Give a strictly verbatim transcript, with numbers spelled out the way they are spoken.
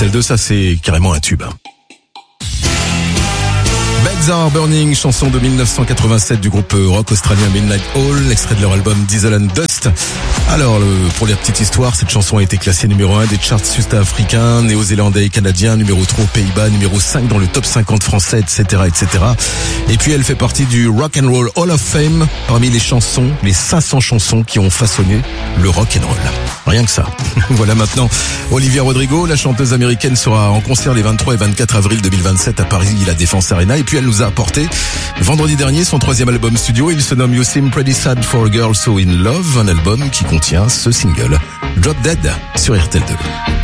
R T L deux, ça c'est carrément un tube. Beds Are Burning, chanson de mille neuf cent quatre-vingt-sept du groupe rock australien Midnight Oil, extrait de leur album Diesel and Dust. Alors, le, pour la petite histoire, cette chanson a été classée numéro un des charts sud-africains, néo-zélandais et canadiens, numéro trois aux Pays-Bas, numéro cinq dans le top cinquante français, et cetera, et cetera. Et puis elle fait partie du Rock and Roll Hall of Fame, parmi les chansons, les cinq cents chansons qui ont façonné le rock and roll. Rien que ça. Voilà maintenant Olivia Rodrigo, la chanteuse américaine, sera en concert les vingt-trois et vingt-quatre avril deux mille vingt-sept à Paris, la Défense Arena. Et puis elle nous a apporté vendredi dernier son troisième album studio. Il se nomme You Seem Pretty Sad for a Girl So In Love, un album qui contient ce single Drop Dead sur R T L deux.